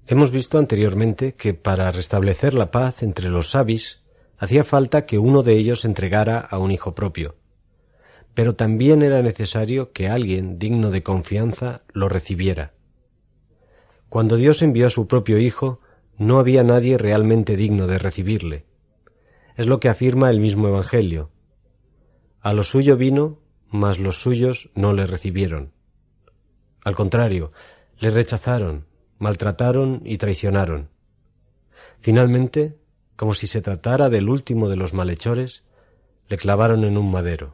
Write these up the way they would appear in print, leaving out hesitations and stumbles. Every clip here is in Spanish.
Hemos visto anteriormente que para restablecer la paz entre los sabis hacía falta que uno de ellos entregara a un hijo propio, pero también era necesario que alguien digno de confianza lo recibiera. Cuando Dios envió a su propio Hijo, no había nadie realmente digno de recibirle. Es lo que afirma el mismo Evangelio. A lo suyo vino, mas los suyos no le recibieron. Al contrario, le rechazaron, maltrataron y traicionaron. Finalmente, como si se tratara del último de los malhechores, le clavaron en un madero.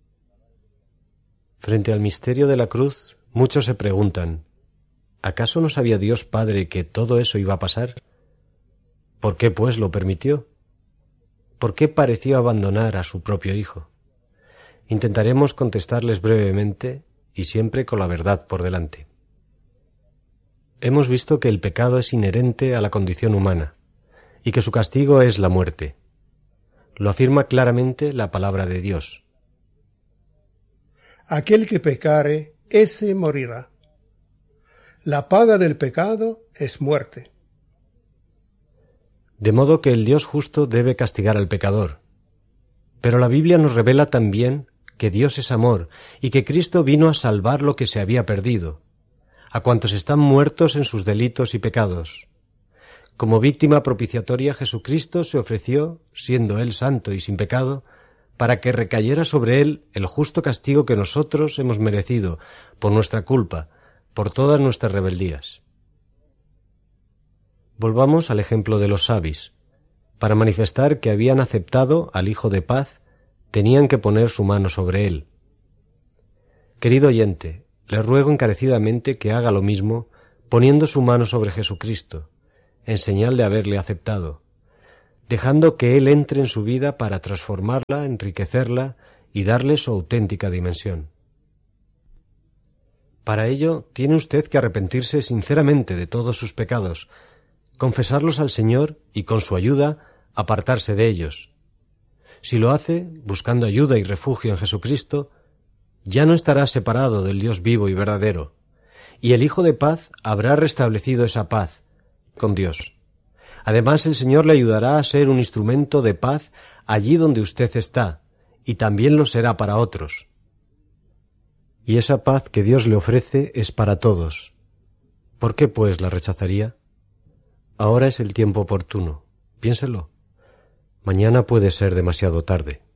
Frente al misterio de la cruz, muchos se preguntan, ¿acaso no sabía Dios Padre que todo eso iba a pasar? ¿Por qué, pues, lo permitió? ¿Por qué pareció abandonar a su propio Hijo? Intentaremos contestarles brevemente y siempre con la verdad por delante. Hemos visto que el pecado es inherente a la condición humana y que su castigo es la muerte. Lo afirma claramente la palabra de Dios. Aquel que pecare, ese morirá. La paga del pecado es muerte. De modo que el Dios justo debe castigar al pecador. Pero la Biblia nos revela también que Dios es amor y que Cristo vino a salvar lo que se había perdido, a cuantos están muertos en sus delitos y pecados. Como víctima propiciatoria, Jesucristo se ofreció, siendo Él santo y sin pecado, para que recayera sobre Él el justo castigo que nosotros hemos merecido por nuestra culpa, por todas nuestras rebeldías. Volvamos al ejemplo de los sabis. Para manifestar que habían aceptado al Hijo de Paz, tenían que poner su mano sobre Él. Querido oyente, le ruego encarecidamente que haga lo mismo poniendo su mano sobre Jesucristo, en señal de haberle aceptado, dejando que Él entre en su vida para transformarla, enriquecerla y darle su auténtica dimensión. Para ello, tiene usted que arrepentirse sinceramente de todos sus pecados, confesarlos al Señor y, con su ayuda, apartarse de ellos. Si lo hace, buscando ayuda y refugio en Jesucristo, ya no estará separado del Dios vivo y verdadero, y el Hijo de Paz habrá restablecido esa paz con Dios. Además, el Señor le ayudará a ser un instrumento de paz allí donde usted está, y también lo será para otros. Y esa paz que Dios le ofrece es para todos. ¿Por qué, pues, la rechazaría? Ahora es el tiempo oportuno. Piénselo. Mañana puede ser demasiado tarde.